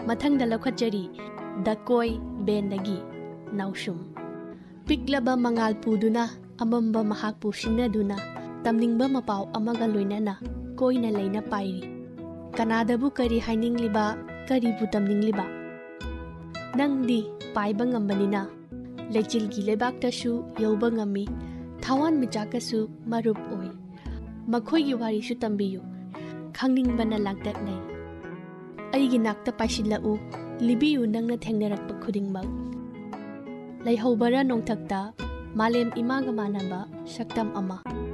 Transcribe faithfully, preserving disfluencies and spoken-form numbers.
ꯃꯊꯪꯗ ꯂꯧꯈꯠꯆꯔꯤ ꯗ ꯀꯣꯏ ꯕꯦꯟꯗꯒꯤ ꯅꯥꯎꯁꯨꯝ ꯄꯤꯛꯂꯕ ꯃꯉꯥꯜ ꯄꯨꯗꯨꯅ ꯑꯃꯝꯕ ꯃꯍꯥꯛꯄꯨ ꯁꯤꯟꯅꯗꯨꯅ ꯇꯝꯅꯤꯡꯕ ꯃꯄꯥꯎ ꯑꯃꯒ ꯂꯣꯏꯅꯅ ꯀꯣꯏꯅ ꯂꯩꯅ ꯄꯥꯏꯔꯤ ꯀꯅꯥꯗꯕꯨ ꯀꯔꯤ ꯍꯥꯏꯅꯤꯡꯂꯤꯕ ꯀꯔꯤꯕꯨ ꯇꯝꯅꯤꯡꯂꯤꯕ ꯅꯪꯗꯤ ꯄꯥꯏꯕ ꯉꯝꯕꯅꯤꯅ ꯂꯩꯆꯤꯜꯒꯤ ꯂꯩꯕꯥꯛꯇꯁꯨ ꯌꯧꯕ ꯉꯝꯃꯤ ꯊꯥꯋꯥꯟ ꯃꯤꯆꯥꯛꯀꯁꯨ ꯃꯔꯨꯞ ꯑꯣꯏ ꯃꯈꯣꯏꯒꯤ ꯋꯥꯔꯤꯁꯨ ꯇꯝꯕꯤꯌꯨ ꯈꯪꯅꯤꯡꯕꯅ ꯂꯥꯡꯇꯛꯅꯩ ꯑꯩꯒꯤ ꯅꯥꯛꯇ ꯄꯥꯏꯁꯤꯜꯂꯛꯎ ꯂꯤꯕꯤꯌꯨ ꯅꯪꯅ ꯊꯦꯡꯅꯔꯛꯄ ꯈꯨꯗꯤꯡꯃꯛ ꯂꯩꯍꯧꯕꯔ ꯅꯣꯡꯊꯛꯇ ꯃꯥꯂꯦꯝ ꯏꯃꯥꯒ ꯃꯥꯟꯅꯕ ꯁꯛꯇꯝ ꯑꯃ